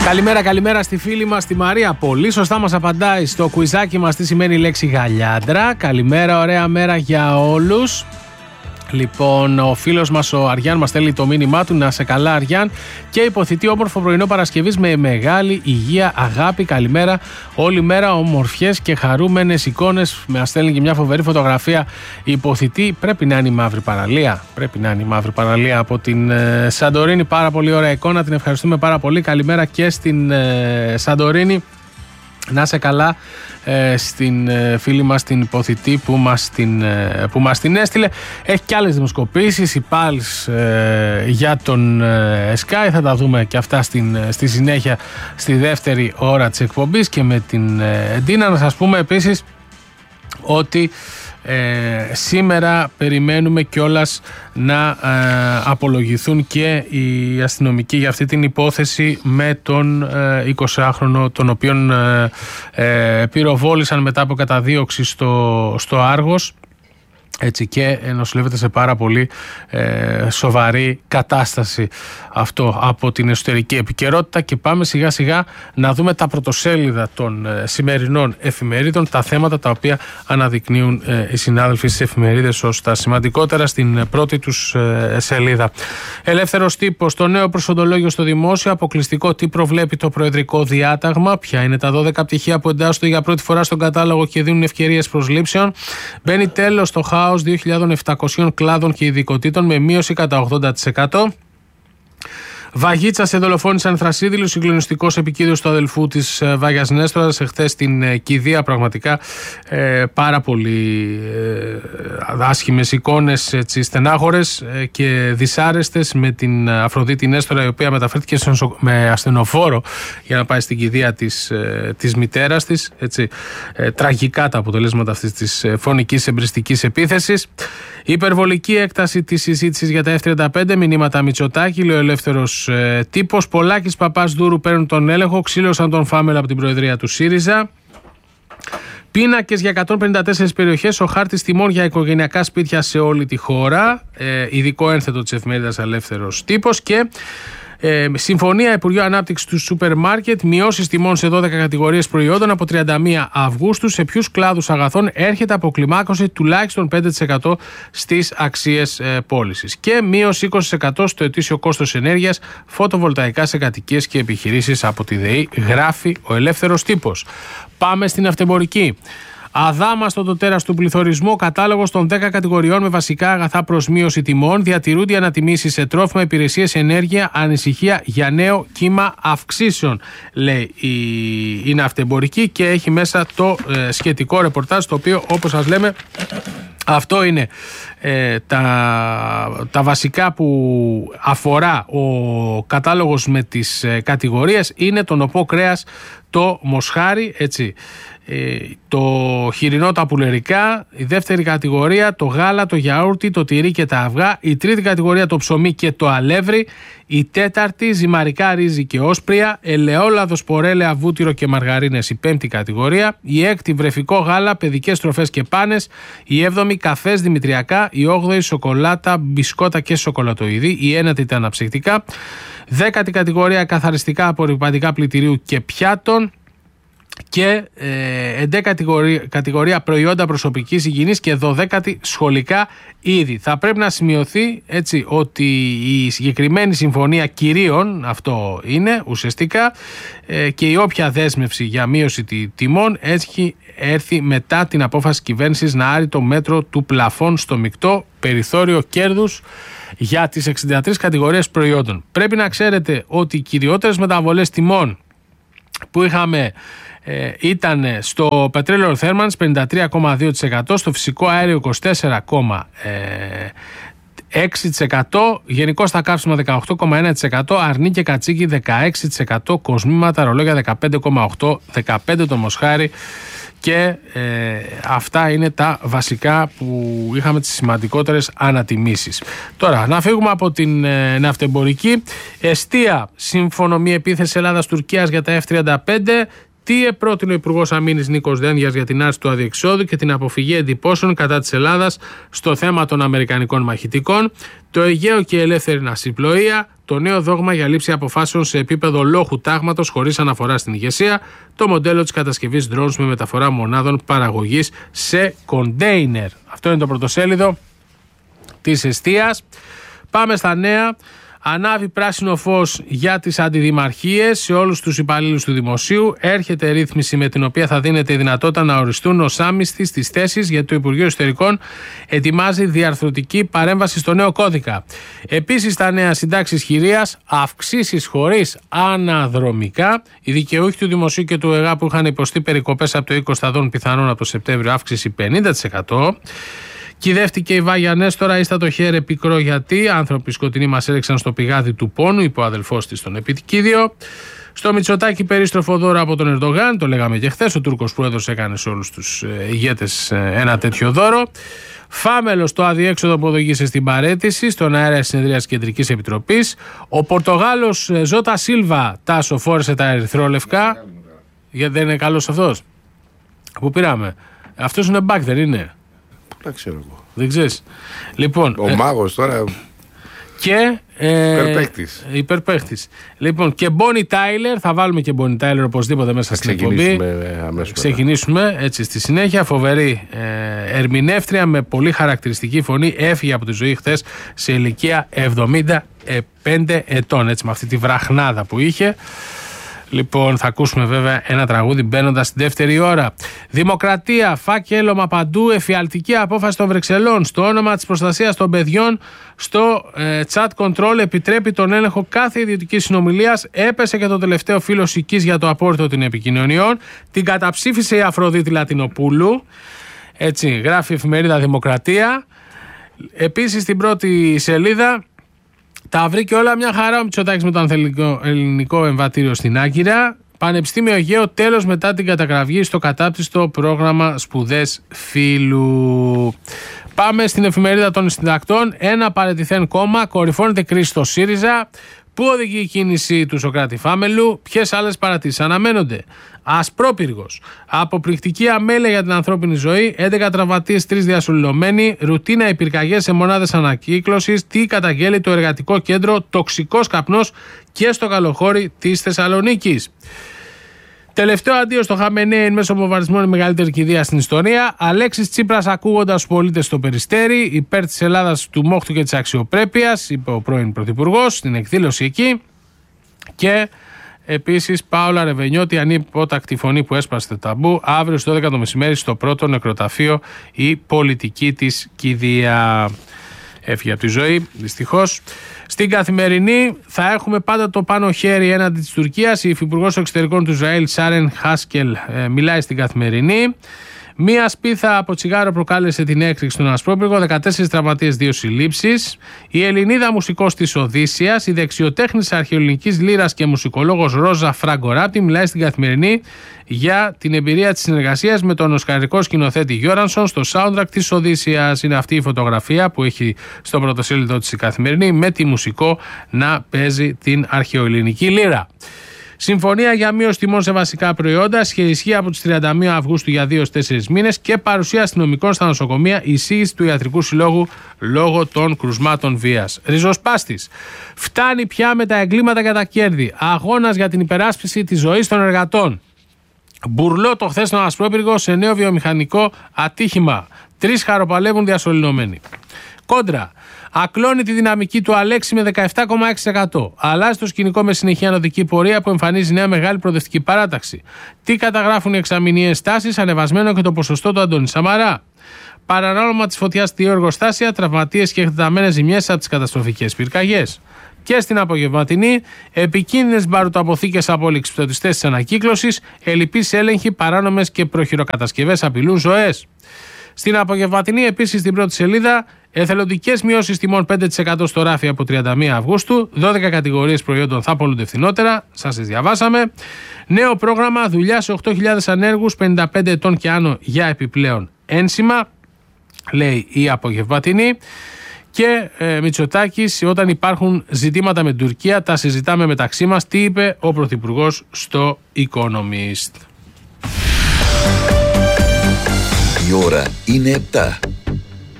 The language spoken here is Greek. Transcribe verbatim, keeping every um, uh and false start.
Καλημέρα, καλημέρα στη φίλη μας τη Μαρία. Πολύ σωστά μας απαντάει στο κουιζάκι μας τι σημαίνει η λέξη γαλιάντρα. Καλημέρα, ωραία μέρα για όλους. Λοιπόν, ο φίλος μας ο Αριάν μας στέλνει το μήνυμά του. Να σε καλά, Αριάν. Και υποθητή όμορφο πρωινό Παρασκευής με μεγάλη υγεία, αγάπη. Καλημέρα. Όλη μέρα ομορφιές και χαρούμενες εικόνες. Με στέλνει και μια φοβερή φωτογραφία. Υποθητή πρέπει να είναι η μαύρη παραλία. Πρέπει να είναι η μαύρη παραλία από την ε, Σαντορίνη. Πάρα πολύ ωραία εικόνα. Την ευχαριστούμε πάρα πολύ. Καλημέρα και στην ε, Σαντορίνη. Να σε καλά ε, στην ε, φίλη μας την υποθητή που μας την, ε, που μας την έστειλε. Έχει και άλλες δημοσκοπήσεις, η Pulse ε, για τον ε, Sky. Θα τα δούμε και αυτά στην, στη συνέχεια στη δεύτερη ώρα της εκπομπής και με την ε, Ντίνα. Να σας πούμε επίσης ότι Ε, σήμερα περιμένουμε κιόλας να ε, απολογηθούν και οι αστυνομικοί για αυτή την υπόθεση με τον ε, εικοσάχρονο τον οποίον ε, ε, πυροβόλησαν μετά από καταδίωξη στο, στο Άργος. Έτσι, και νοσηλεύεται σε πάρα πολύ ε, σοβαρή κατάσταση αυτό από την εσωτερική επικαιρότητα. Και πάμε σιγά σιγά να δούμε τα πρωτοσέλιδα των ε, σημερινών εφημερίδων, τα θέματα τα οποία αναδεικνύουν ε, οι συνάδελφοι στις εφημερίδες ως τα σημαντικότερα στην πρώτη τους ε, σελίδα. Ελεύθερος τύπος, το νέο προσοντολόγιο στο δημόσιο, αποκλειστικό τι προβλέπει το προεδρικό διάταγμα, ποια είναι τα δώδεκα πτυχία που εντάσσονται για πρώτη φορά στον κατάλογο και δίνουν ευκαιρίες προσλήψεων. Μπαίνει τέλος στο χάος δύο χιλιάδες επτακόσιων κλάδων και ειδικοτήτων με μείωση κατά ογδόντα τοις εκατό. Βαγίτσα σε δολοφόνησαν Θρασίδηλου, συγκλονιστικός επικίνδυνος του αδελφού της Βάγιας Νέστορας εχθές στην ε, κηδεία. Πραγματικά ε, πάρα πολύ ε, άσχημες εικόνες, έτσι, στενάχωρες ε, και δυσάρεστες με την Αφροδίτη Νέστορα, η οποία μεταφέρθηκε με ασθενοφόρο για να πάει στην κηδεία της, ε, της μητέρας της. Έτσι, ε, τραγικά τα αποτελέσματα αυτής της ε, φωνικής εμπριστικής επίθεσης. Υπερβολική έκταση της συζήτησης για τα εφ τριάντα πέντε, μηνύματα Μητσοτάκη, λέει ο Ελεύθερος ε, τύπος. Πολάκης, Παπάς, Δούρου παίρνουν τον έλεγχο, ξύλωσαν τον Φάμελ από την προεδρία του ΣΥΡΙΖΑ. Πίνακες για εκατόν πενήντα τέσσερις περιοχές, ο χάρτης τιμών για οικογενειακά σπίτια σε όλη τη χώρα. Ε, ειδικό ένθετο της εφημερίδας Ελεύθερος τύπος. Και Ε, συμφωνία Υπουργείου Ανάπτυξης του σούπερ μάρκετ, μειώσεις τιμών σε δώδεκα κατηγορίες προϊόντων από τριάντα μία Αυγούστου. Σε ποιους κλάδους αγαθών έρχεται αποκλιμάκωση τουλάχιστον πέντε τοις εκατό στις αξίες ε, πώλησης. Και μείωση είκοσι τοις εκατό στο ετήσιο κόστος ενέργειας, φωτοβολταϊκά σε κατοικίες και επιχειρήσεις από τη ΔΕΗ, γράφει ο Ελεύθερος τύπος. Πάμε στην αυτεμπορική. Αδάμαστο το τέρας του πληθωρισμού, κατάλογος των δέκα κατηγοριών με βασικά αγαθά προς μείωση τιμών. Διατηρούνται οι ανατιμήσεις σε τρόφιμα, υπηρεσίες, ενέργεια, ανησυχία για νέο κύμα αυξήσεων, λέει η, η ναυτεμπορική, και έχει μέσα το ε, σχετικό ρεπορτάζ, το οποίο, όπως σας λέμε, αυτό είναι ε, τα, τα βασικά που αφορά ο κατάλογος με τις ε, κατηγορίες. Είναι το νοπό κρέας, το μοσχάρι, έτσι, ε, το χοιρινό, τα πουλερικά. Η δεύτερη κατηγορία το γάλα, το γιαούρτι, το τυρί και τα αυγά. Η τρίτη κατηγορία το ψωμί και το αλεύρι. Η τέταρτη ζυμαρικά, ρύζι και όσπρια. Ελαιόλαδος, πορέλαια, βούτυρο και μαργαρίνες, η πέμπτη κατηγορία. Η έκτη βρεφικό γάλα, παιδικές τροφές και πάνες. Η έβδομη καφές, δημητριακά. Η όγδοη σοκολάτα, μπισκότα και σοκολατοειδή. Η ένατη τα αναψυκτικά. Δέκατη κατηγορία καθαριστικά, απορρυπαντικά πλυντηρίου και πιάτων. Και ε, εντέκατη κατηγορία, κατηγορία προϊόντα προσωπικής υγιεινής και δωδέκατη σχολικά είδη. Θα πρέπει να σημειωθεί, έτσι, ότι η συγκεκριμένη συμφωνία κυρίων, αυτό είναι ουσιαστικά, ε, και η όποια δέσμευση για μείωση τιμών έχει έρθει μετά την απόφαση κυβέρνησης να άρει το μέτρο του πλαφών στο μεικτό περιθώριο κέρδους για τις εξήντα τρεις κατηγορίες προϊόντων. Πρέπει να ξέρετε ότι οι κυριότερες μεταβολές τιμών που είχαμε ε, ήταν στο πετρέλαιο θέρμανσης πενήντα τρία κόμμα δύο τοις εκατό, στο φυσικό αέριο είκοσι τέσσερα κόμμα έξι τοις εκατό, γενικώ στα καύσιμα δεκαοκτώ κόμμα ένα τοις εκατό, αρνί και κατσίκι δεκαέξι τοις εκατό, κοσμήματα, ρολόγια δεκαπέντε κόμμα οκτώ τοις εκατό, δεκαπέντε τοις εκατό το μοσχάρι. Και ε, αυτά είναι τα βασικά που είχαμε, τις σημαντικότερες ανατιμήσεις. Τώρα να φύγουμε από την ε, ναυτεμπορική. Εστία, σύμφωνο μια επίθεση Ελλάδας-Τουρκίας για τα εφ τριάντα πέντε. Τι επρότεινε ο Υπουργός Αμήνης Νίκος Δένδιας για την άρση του αδιεξόδου και την αποφυγή εντυπώσεων κατά της Ελλάδας στο θέμα των αμερικανικών μαχητικών, το Αιγαίο και η ελεύθερη ναυσιπλοεία, το νέο δόγμα για λήψη αποφάσεων σε επίπεδο λόχου τάγματος χωρίς αναφορά στην ηγεσία, το μοντέλο της κατασκευής drones με μεταφορά μονάδων παραγωγής σε κοντέινερ. Αυτό είναι το πρωτοσέλιδο της Εστίας. Πάμε στα νέα. Ανάβει πράσινο φως για τις αντιδημαρχίες σε όλους τους υπαλλήλους του δημοσίου. Έρχεται ρύθμιση με την οποία θα δίνεται η δυνατότητα να οριστούν ως άμυστοι στις θέσεις, γιατί το Υπουργείο Εσωτερικών ετοιμάζει διαρθρωτική παρέμβαση στο νέο κώδικα. Επίσης, τα νέα συντάξεις χειρίας, αυξήσεις χωρίς αναδρομικά. Οι δικαιούχοι του δημοσίου και του ΕΓΑ που είχαν υποστεί περικοπές από το είκοσι θα δουν πιθανόν από το Σεπτέμβριο αύξηση πενήντα τοις εκατό. Κυδεύτηκε η Βάγια Νέστορα, ήστα το χέρι πικρό γιατί άνθρωποι σκοτεινοί μας έριξαν στο πηγάδι του πόνου, είπε ο αδελφός της στον Επιτικίδιο. Στο Μητσοτάκη περίστροφο δώρο από τον Ερντογάν, το λέγαμε και χθες, ο Τούρκος πρόεδρος έκανε σε όλους τους ηγέτες ένα τέτοιο δώρο. Φάμελος το αδιέξοδο που οδήγησε στην παραίτηση στον αέρα συνεδρίας της Κεντρικής Επιτροπής. Ο Πορτογάλος Ζώτα Σίλβα τα σοφόρεσε τα ερυθρόλευκα. Γιατί δεν είναι καλός αυτός. Πού πήραμε. Αυτός είναι μπακ, δεν είναι. Δεν ξέρω εγώ. Δεν ξέρεις. Λοιπόν, ο ε, μάγος τώρα. Και. Ε, υπερπαίχτης. Υπερπαίχτης. Λοιπόν, και Bonnie Tyler. Θα βάλουμε και Bonnie Tyler οπωσδήποτε μέσα στην εκπομπή. Αμέσως ξεκινήσουμε έτσι στη συνέχεια. Φοβερή ε, ερμηνεύτρια με πολύ χαρακτηριστική φωνή. Έφυγε από τη ζωή χθες σε ηλικία εβδομήντα πέντε ετών. Έτσι, με αυτή τη βραχνάδα που είχε. Λοιπόν, θα ακούσουμε βέβαια ένα τραγούδι μπαίνοντας στη δεύτερη ώρα. Δημοκρατία, φάκελωμα παντού, εφιαλτική απόφαση των Βρυξελών. Στο όνομα της προστασίας των παιδιών, στο ε, chat control επιτρέπει τον έλεγχο κάθε ιδιωτικής συνομιλίας. Έπεσε και το τελευταίο φύλλο σικής για το απόρριτο των επικοινωνιών. Την καταψήφισε η Αφροδίτη Λατινοπούλου. Έτσι, γράφει η εφημερίδα Δημοκρατία. Επίσης, στην πρώτη σελίδα. Τα βρήκε όλα μια χαρά ο Μητσοτάκης με το ελληνικό εμβατήριο στην Άγκυρα. Πανεπιστήμιο Αιγαίο, τέλος μετά την καταγραφή στο κατάπτυστο πρόγραμμα σπουδές φύλου. Πάμε στην εφημερίδα των συντακτών. Ένα παραιτηθέν κόμμα, κορυφώνεται κρίση στο ΣΥΡΙΖΑ. Πού οδηγεί η κίνηση του Σωκράτη Φάμελου, ποιες άλλες παρατήσεις αναμένονται. Ασπρόπυργος. Αποπληκτική αμέλεια για την ανθρώπινη ζωή. έντεκα τραυματίες, τρεις διασωληνωμένοι. Ρουτίνα πυρκαγιές σε μονάδες ανακύκλωσης. Τι καταγγέλει το εργατικό κέντρο. Τοξικός καπνός και στο καλοχώρι της Θεσσαλονίκης. Τελευταίο αντίο στο Χαμενέιν μέσω βομβαρδισμών, η μεγαλύτερη κηδεία στην ιστορία. Αλέξης Τσίπρας ακούγοντας τους πολίτες στο Περιστέρι, υπέρ της Ελλάδας, του μόχθου και της αξιοπρέπειας, είπε ο πρώην Πρωθυπουργός στην εκδήλωση εκεί. Και επίσης Πάολα Ρεβενιώτη, ανυπότακτη φωνή που έσπασε το ταμπού, αύριο στις δώδεκα το μεσημέρι στο πρώτο νεκροταφείο η πολιτική της κηδεία. Έφυγε από τη ζωή, δυστυχώς. Στην Καθημερινή θα έχουμε πάντα το πάνω χέρι έναντι της Τουρκίας. Η Υφυπουργός Εξωτερικών του Ισραήλ, Σάρεν Χάσκελ, ε, μιλάει στην Καθημερινή. Μία σπίθα από τσιγάρο προκάλεσε την έκρηξη στον Ασπρόπυργο, δεκατέσσερις τραυματίες, δύο συλλήψεις. Η Ελληνίδα μουσικός της Οδύσσιας, η δεξιοτέχνης αρχαιοελληνικής λύρας και μουσικολόγος Ρόζα Φραγκοράπτη, μιλάει στην Καθημερινή για την εμπειρία της συνεργασίας με τον οσκαρικό σκηνοθέτη Γιόρανσον στο soundtrack της Οδύσσιας. Είναι αυτή η φωτογραφία που έχει στο πρωτοσέλιδο της η Καθημερινή με τη μουσικό να παίζει την αρχαιοελληνική λύρα. Συμφωνία για μείωση τιμών σε βασικά προϊόντα, ισχύει από τις τριάντα μία Αυγούστου για δύο με τέσσερις μήνες και παρουσία αστυνομικών στα νοσοκομεία, εισήγηση του Ιατρικού Συλλόγου λόγω των κρουσμάτων βίας. Ριζοσπάστης. Φτάνει πια με τα εγκλήματα και τα κέρδη. Αγώνας για την υπεράσπιση της ζωής των εργατών. Μπουρλό το χθες στον Ασπρόπυργο σε νέο βιομηχανικό ατύχημα. Τρεις χαροπαλεύουν διασωληνωμένοι. Κόντρα. Ακλώνει τη δυναμική του Αλέξη με δεκαεπτά κόμμα έξι τοις εκατό. Αλλάζει το σκηνικό με συνεχή ανωδική πορεία που εμφανίζει νέα μεγάλη προοδευτική παράταξη. Τι καταγράφουν οι εξαμηνιαίες τάσεις, ανεβασμένο και το ποσοστό του Αντώνη Σαμαρά. Παρανόμημα της φωτιάς στη δύο εργοστάσια, τραυματίες και εκτεταμένες ζημιές από τις καταστροφικές πυρκαγιές. Και στην απογευματινή, επικίνδυνες μπαρουταποθήκες από ληξιπτωτιστές της ανακύκλωσης, ελλειπείς έλεγχοι, παράνομες και προχειροκατασκευές απειλούν ζωές. Στην απογευματινή, επίσης στην πρώτη σελίδα, εθελοντικές μειώσεις τιμών πέντε τοις εκατό στο ράφι από τριάντα μία Αυγούστου, δώδεκα κατηγορίες προϊόντων θα πολλούνται φθηνότερα, σας τις διαβάσαμε. Νέο πρόγραμμα, δουλειά σε οκτώ χιλιάδες ανέργους, πενήντα πέντε ετών και άνω για επιπλέον ένσημα, λέει η απογευματινή. Και ε, Μητσοτάκης, όταν υπάρχουν ζητήματα με την Τουρκία, τα συζητάμε μεταξύ μας. Τι είπε ο Πρωθυπουργός στο Economist. Η ώρα είναι επτά.